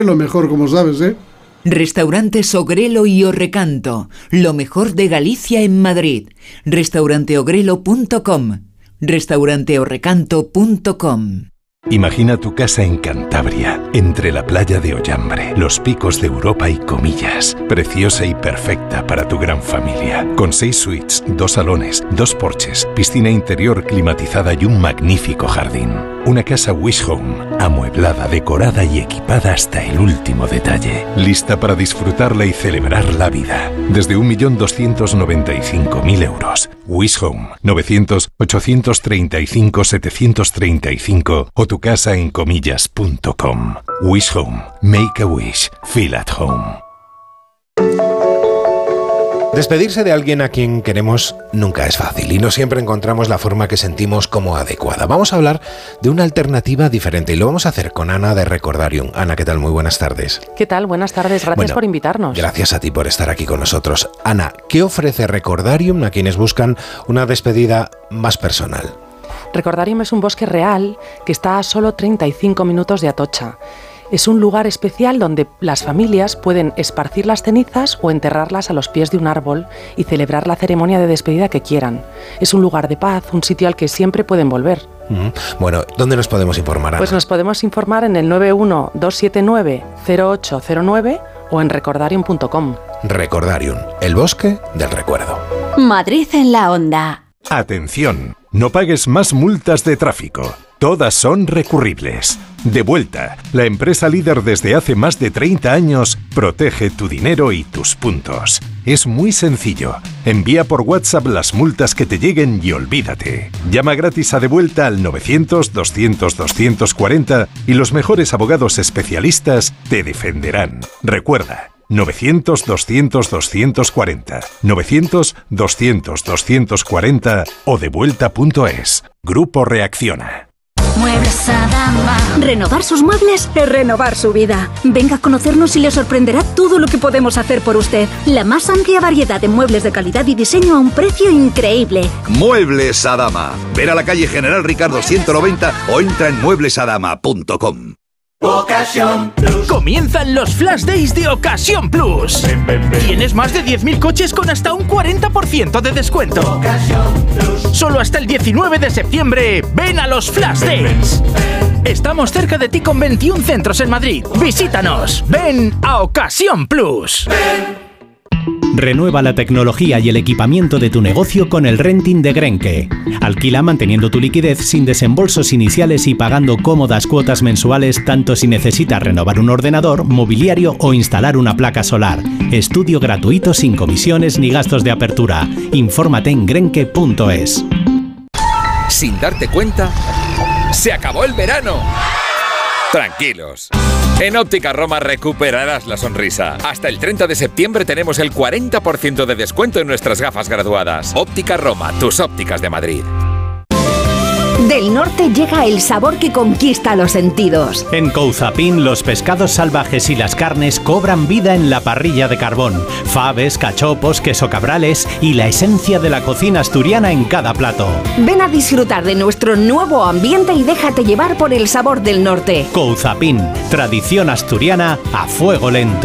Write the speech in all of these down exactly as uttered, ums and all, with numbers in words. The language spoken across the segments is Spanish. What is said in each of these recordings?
Lo mejor, como sabes, ¿eh? Restaurantes Ogrelo y Orrecanto, lo mejor de Galicia en Madrid. restaurante ogrelo punto com, restaurante orrecanto punto com. Imagina tu casa en Cantabria, entre la playa de Ollambre, los picos de Europa y Comillas. Preciosa y perfecta para tu gran familia. Con seis suites, dos salones, dos porches, piscina interior climatizada y un magnífico jardín. Una casa Wish Home, amueblada, decorada y equipada hasta el último detalle. Lista para disfrutarla y celebrar la vida. Desde un millón doscientos noventa y cinco mil euros. Wish Home, novecientos, ochocientos treinta y cinco, setecientos treinta y cinco o tu casa en comillas punto com. Wish Home. Make a wish. Feel at home. Despedirse de alguien a quien queremos nunca es fácil y no siempre encontramos la forma que sentimos como adecuada. Vamos a hablar de una alternativa diferente y lo vamos a hacer con Ana de Recordarium. Ana, ¿qué tal? Muy buenas tardes. ¿Qué tal? Buenas tardes. Gracias bueno, por invitarnos. Gracias a ti por estar aquí con nosotros. Ana, ¿qué ofrece Recordarium a quienes buscan una despedida más personal? Recordarium es un bosque real que está a solo treinta y cinco minutos de Atocha. Es un lugar especial donde las familias pueden esparcir las cenizas o enterrarlas a los pies de un árbol y celebrar la ceremonia de despedida que quieran. Es un lugar de paz, un sitio al que siempre pueden volver. Mm-hmm. Bueno, ¿dónde nos podemos informar, Ana? Pues nos podemos informar en el nueve uno dos siete nueve cero ocho cero nueve o en recordarium punto com. Recordarium, el bosque del recuerdo. Madrid en la onda. Atención, no pagues más multas de tráfico. Todas son recurribles. Devuelta, la empresa líder desde hace más de treinta años, protege tu dinero y tus puntos. Es muy sencillo. Envía por WhatsApp las multas que te lleguen y olvídate. Llama gratis a Devuelta al novecientos, doscientos, doscientos cuarenta y los mejores abogados especialistas te defenderán. Recuerda, novecientos, doscientos, doscientos cuarenta, novecientos, doscientos, doscientos cuarenta o devuelta punto es. Grupo Reacciona. Muebles Adama. Renovar sus muebles es renovar su vida. Venga a conocernos y le sorprenderá todo lo que podemos hacer por usted. La más amplia variedad de muebles de calidad y diseño a un precio increíble. Muebles Adama. Ver a la calle General Ricardo ciento noventa o entra en muebles adama punto com. Ocasión Plus. Comienzan los Flash Days de Ocasión Plus. Ven, ven, ven. Tienes más de diez mil coches con hasta un cuarenta por ciento de descuento. Ocasión Plus. Solo hasta el diecinueve de septiembre. Ven a los Flash ven, Days. Ven, ven. Estamos cerca de ti con veintiún centros en Madrid. Visítanos. Ven a Ocasión Plus. Ven. Renueva la tecnología y el equipamiento de tu negocio con el renting de Grenke. Alquila manteniendo tu liquidez sin desembolsos iniciales y pagando cómodas cuotas mensuales tanto si necesitas renovar un ordenador, mobiliario o instalar una placa solar. Estudio gratuito sin comisiones ni gastos de apertura. Infórmate en grenke punto es. Sin darte cuenta, se acabó el verano. Tranquilos. En Óptica Roma recuperarás la sonrisa. Hasta el treinta de septiembre tenemos el cuarenta por ciento de descuento en nuestras gafas graduadas. Óptica Roma, tus ópticas de Madrid. Del norte llega el sabor que conquista los sentidos. En Couzapin, los pescados salvajes y las carnes cobran vida en la parrilla de carbón. Faves, cachopos, queso cabrales y la esencia de la cocina asturiana en cada plato. Ven a disfrutar de nuestro nuevo ambiente y déjate llevar por el sabor del norte. Couzapin, tradición asturiana a fuego lento.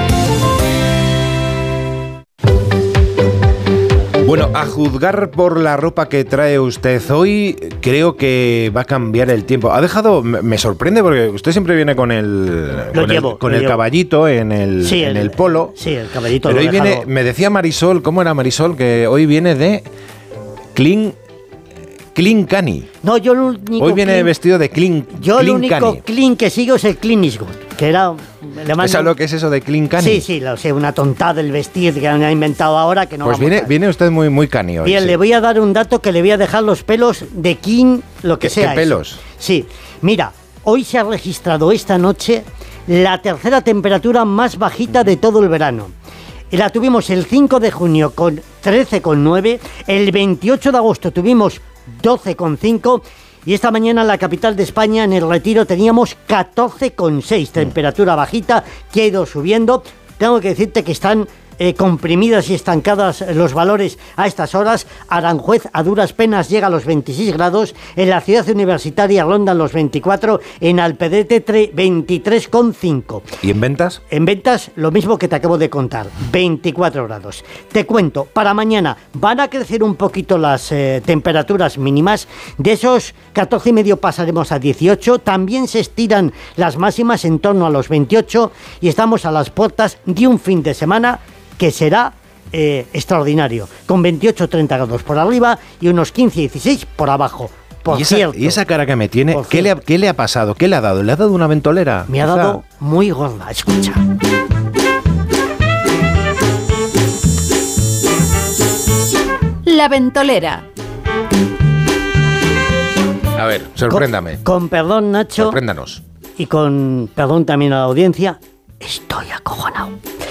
Bueno, a juzgar por la ropa que trae usted hoy, creo que va a cambiar el tiempo. Ha dejado, me sorprende porque usted siempre viene con el lo con llevo, el, con lo el llevo. caballito en el, sí, en el, el polo. Sí, el caballito. Pero lo hoy viene, dejado... me decía Marisol, ¿cómo era Marisol? Que hoy viene de Clean Clean Cani. No, yo lo único Hoy viene clean, vestido de Clean Yo clean lo único Cani. clean que sigo es el Clean is Good, que era... Mando... ¿Sabes lo que es eso de Clean Cani? Sí, sí, lo sé, una tontada el vestir que han inventado ahora que no Pues vamos viene, a... viene usted muy, muy cani hoy. Bien, sí. le voy a dar un dato que le voy a dejar los pelos de King, lo que ¿Qué, sea. ¿Qué pelos? Eso. Sí, mira, hoy se ha registrado esta noche la tercera temperatura más bajita de todo el verano. La tuvimos el cinco de junio con trece coma nueve, el veintiocho de agosto tuvimos doce coma cinco y esta mañana en la capital de España, en el Retiro, teníamos catorce coma seis, temperatura bajita que ha ido subiendo. Tengo que decirte que están eh, comprimidas y estancadas los valores a estas horas. Aranjuez a duras penas llega a los veintiséis grados, en la ciudad universitaria rondan los veinticuatro, en Alpedete veintitrés coma cinco. ¿Y en ventas? En ventas lo mismo que te acabo de contar, veinticuatro grados. Te cuento, para mañana van a crecer un poquito las eh, temperaturas mínimas, de esos catorce y medio pasaremos a dieciocho, también se estiran las máximas en torno a los veintiocho y estamos a las puertas de un fin de semana que será eh, extraordinario, con veintiocho a treinta grados por arriba y unos quince a dieciséis por abajo. Por ¿Y, esa, cierto, y esa cara que me tiene, ¿qué le, ha, ¿qué le ha pasado? ¿Qué le ha dado? ¿Le ha dado una ventolera? Me ha Quizá. dado muy gorda, escucha. La ventolera. A ver, sorpréndame. Con, con perdón, Nacho. Sorpréndanos. Y con perdón también a la audiencia, estoy acojonado.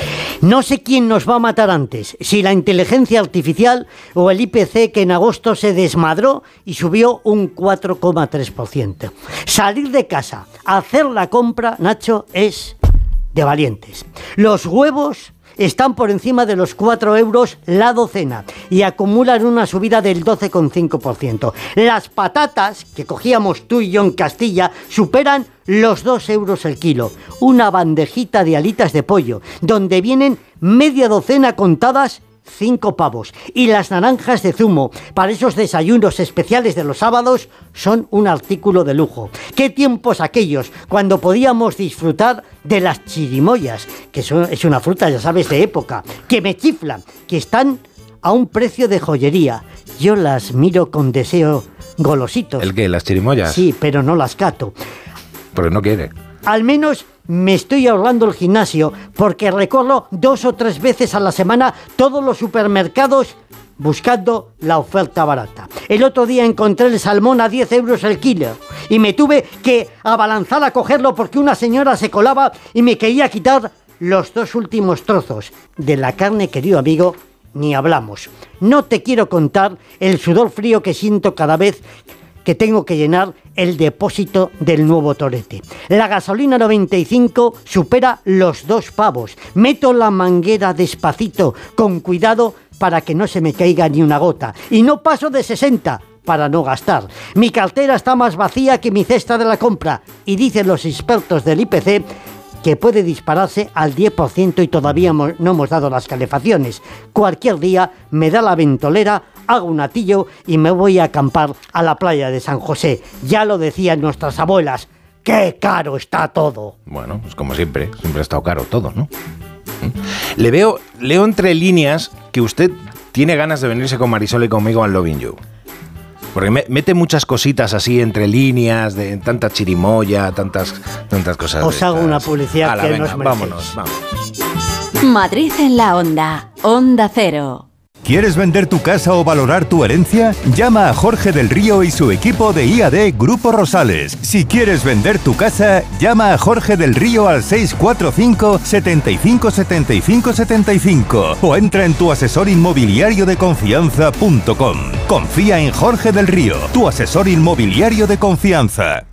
No sé quién nos va a matar antes, si la inteligencia artificial o el I P C, que en agosto se desmadró y subió un cuatro coma tres por ciento. Salir de casa, hacer la compra, Nacho, es de valientes. Los huevos están por encima de los cuatro euros la docena y acumulan una subida del doce coma cinco por ciento. Las patatas, que cogíamos tú y yo en Castilla, superan los dos euros el kilo. Una bandejita de alitas de pollo, donde vienen media docena contadas, cinco pavos. Y las naranjas de zumo, para esos desayunos especiales de los sábados, son un artículo de lujo. ¿Qué tiempos aquellos cuando podíamos disfrutar de las chirimoyas? Que son, es una fruta, ya sabes, de época, que me chiflan, que están a un precio de joyería. Yo las miro con deseo golositos. ¿El qué? ¿Las chirimoyas? Sí, pero no las cato. Porque no quiere. Al menos me estoy ahorrando el gimnasio porque recorro dos o tres veces a la semana todos los supermercados buscando la oferta barata. El otro día encontré el salmón a diez euros el kilo y me tuve que abalanzar a cogerlo porque una señora se colaba y me quería quitar los dos últimos trozos. De la carne, querido amigo, ni hablamos. No te quiero contar el sudor frío que siento cada vez que tengo que llenar el depósito del nuevo torete. La gasolina noventa y cinco supera los dos pavos. Meto la manguera despacito, con cuidado para que no se me caiga ni una gota. Y no paso de sesenta para no gastar. Mi cartera está más vacía que mi cesta de la compra. Y dicen los expertos del I P C que puede dispararse al diez por ciento y todavía no hemos dado las calefacciones. Cualquier día me da la ventolera, hago un atillo y me voy a acampar a la playa de San José. Ya lo decían nuestras abuelas, ¡qué caro está todo! Bueno, pues como siempre, siempre ha estado caro todo, ¿no? Le veo, leo entre líneas que usted tiene ganas de venirse con Marisol y conmigo al Loving You. Porque me, mete muchas cositas así entre líneas, de tanta chirimoya, tantas, tantas cosas. Os hago una publicidad Ala, que venga, nos merecéis. vámonos, vámonos. Madrid en la onda. Onda Cero. ¿Quieres vender tu casa o valorar tu herencia? Llama a Jorge del Río y su equipo de I A D Grupo Rosales. Si quieres vender tu casa, llama a Jorge del Río al seis cuatro cinco, setenta y cinco, setenta y cinco, setenta y cinco o entra en tu asesor inmobiliario de confianza punto com. Confía en Jorge del Río, tu asesor inmobiliario de confianza.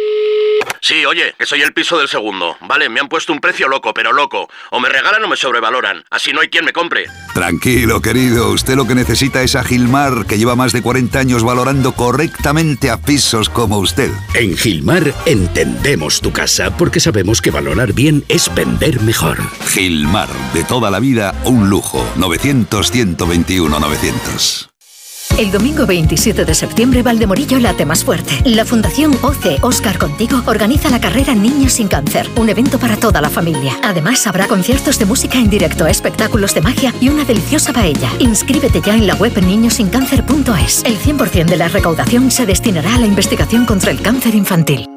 Sí, oye, que soy el piso del segundo. Vale, me han puesto un precio loco, pero loco. O me regalan o me sobrevaloran. Así no hay quien me compre. Tranquilo, querido. Usted lo que necesita es a Gilmar, que lleva más de cuarenta años valorando correctamente a pisos como usted. En Gilmar entendemos tu casa porque sabemos que valorar bien es vender mejor. Gilmar, de toda la vida, un lujo. novecientos, ciento veintiuno, novecientos. El domingo veintisiete de septiembre, Valdemorillo late más fuerte. La Fundación O C Óscar Contigo organiza la carrera Niños sin Cáncer, un evento para toda la familia. Además, habrá conciertos de música en directo, espectáculos de magia y una deliciosa paella. Inscríbete ya en la web niños sin cáncer punto es. El cien por ciento de la recaudación se destinará a la investigación contra el cáncer infantil.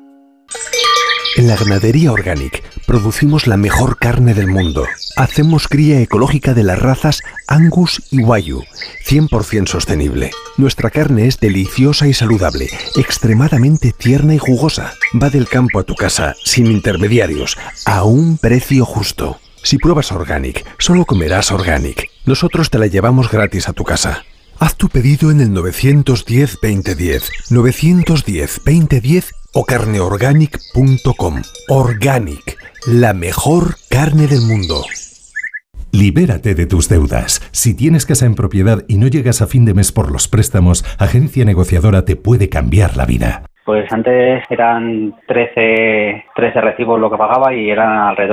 En la Ganadería Organic producimos la mejor carne del mundo. Hacemos cría ecológica de las razas Angus y Wagyu, cien por ciento sostenible. Nuestra carne es deliciosa y saludable, extremadamente tierna y jugosa. Va del campo a tu casa, sin intermediarios, a un precio justo. Si pruebas Organic, solo comerás Organic. Nosotros te la llevamos gratis a tu casa. Haz tu pedido en el nueve uno cero, veinte diez, nueve uno cero, veinte diez o carneorganic punto com. Organic, la mejor carne del mundo. Libérate de tus deudas. Si tienes casa en propiedad y no llegas a fin de mes por los préstamos, Agencia Negociadora te puede cambiar la vida. Pues antes eran trece, trece recibos lo que pagaba y eran alrededor